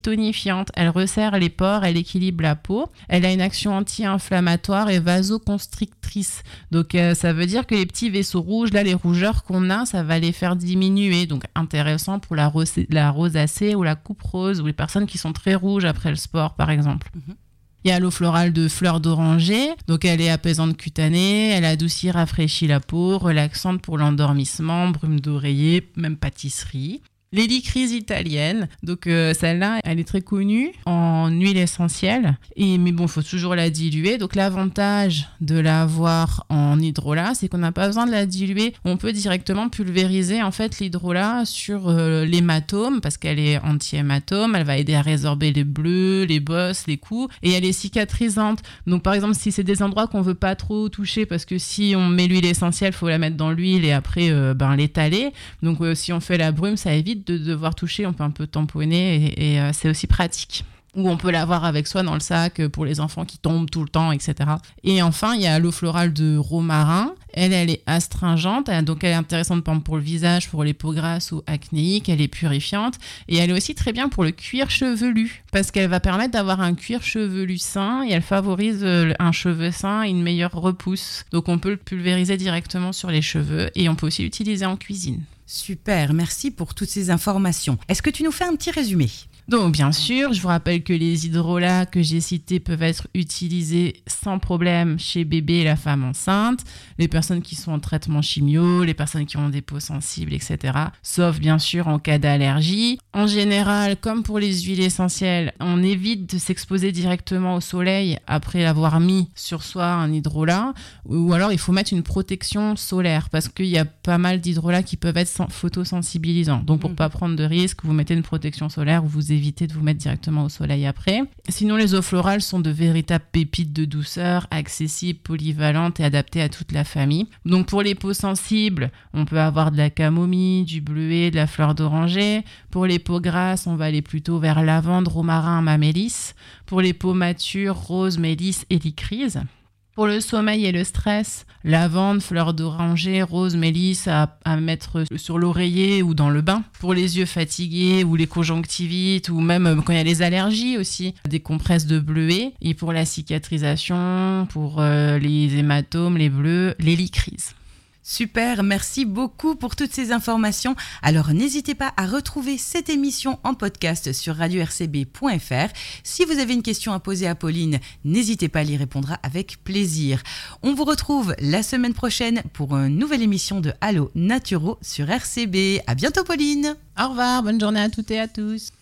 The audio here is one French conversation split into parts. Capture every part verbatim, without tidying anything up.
tonifiante, elle resserre les pores, elle équilibre la peau, elle a une action anti-inflammatoire et vasoconstrictrice. Donc euh, ça veut dire que les petits vaisseaux rouges, là les rougeurs qu'on a, ça va les faire diminuer. Donc intéressant pour la, ros- la rosacée ou la coupe rose ou les personnes qui sont très rouges après le sport par exemple. Mm-hmm. Il y a l'eau florale de fleur d'oranger, donc elle est apaisante cutanée, elle adoucit, rafraîchit la peau, relaxante pour l'endormissement, brume d'oreiller, même pâtisserie. L'hélicryse italienne, donc euh, celle-là, elle est très connue en huile essentielle, et, mais bon, il faut toujours la diluer. Donc l'avantage de l'avoir en hydrolat, c'est qu'on n'a pas besoin de la diluer. On peut directement pulvériser en fait l'hydrolat sur euh, l'hématome, parce qu'elle est anti-hématome, elle va aider à résorber les bleus, les bosses, les coups, et elle est cicatrisante. Donc par exemple, si c'est des endroits qu'on veut pas trop toucher, parce que si on met l'huile essentielle, il faut la mettre dans l'huile et après euh, ben, l'étaler. Donc euh, si on fait la brume, ça évite de devoir toucher, on peut un peu tamponner et, et euh, c'est aussi pratique. Ou on peut l'avoir avec soi dans le sac pour les enfants qui tombent tout le temps, et cetera. Et enfin, il y a l'eau florale de romarin. Elle, elle est astringente, donc elle est intéressante pour le visage, pour les peaux grasses ou acnéiques. Elle est purifiante et elle est aussi très bien pour le cuir chevelu parce qu'elle va permettre d'avoir un cuir chevelu sain et elle favorise un cheveu sain et une meilleure repousse. Donc on peut le pulvériser directement sur les cheveux et on peut aussi l'utiliser en cuisine. Super, merci pour toutes ces informations. Est-ce que tu nous fais un petit résumé ? Donc bien sûr, je vous rappelle que les hydrolats que j'ai cités peuvent être utilisés sans problème chez bébé et la femme enceinte, les personnes qui sont en traitement chimio, les personnes qui ont des peaux sensibles, et cetera. Sauf bien sûr en cas d'allergie. En général, comme pour les huiles essentielles, on évite de s'exposer directement au soleil après avoir mis sur soi un hydrolat, ou alors il faut mettre une protection solaire parce qu'il y a pas mal d'hydrolats qui peuvent être photosensibilisants. Donc pour mmh. pas prendre de risques, vous mettez une protection solaire ou vous évitez de vous mettre directement au soleil après. Sinon, les eaux florales sont de véritables pépites de douceur, accessibles, polyvalentes et adaptées à toute la famille. Donc pour les peaux sensibles, on peut avoir de la camomille, du bleuet, de la fleur d'oranger. Pour les peaux grasses, on va aller plutôt vers lavande, romarin, mamélis. Pour les peaux matures, rose, mélisse, hélicryse. Pour le sommeil et le stress, lavande, fleur d'oranger, rose, mélisse à, à mettre sur l'oreiller ou dans le bain. Pour les yeux fatigués ou les conjonctivites ou même quand il y a les allergies aussi, des compresses de bleuet. Et pour la cicatrisation, pour euh, les hématomes, les bleus, l'hélicryse. Super, merci beaucoup pour toutes ces informations. Alors n'hésitez pas à retrouver cette émission en podcast sur radio r c b point f r. Si vous avez une question à poser à Pauline, n'hésitez pas, elle y répondra avec plaisir. On vous retrouve la semaine prochaine pour une nouvelle émission de Allo Naturo sur R C B. À bientôt Pauline. Au revoir, bonne journée à toutes et à tous.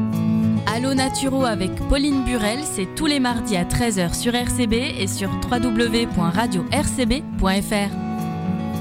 Allo Naturo avec Pauline Burel, c'est tous les mardis à treize heures sur R C B et sur w w w point radio r c b point f r.